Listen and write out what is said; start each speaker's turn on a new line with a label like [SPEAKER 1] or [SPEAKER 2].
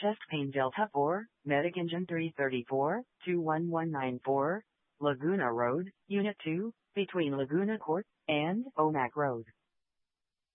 [SPEAKER 1] Chest Pain Delta 4, Medic Engine 334, 21194, Laguna Road, Unit 2, between Laguna Court and Omak Road.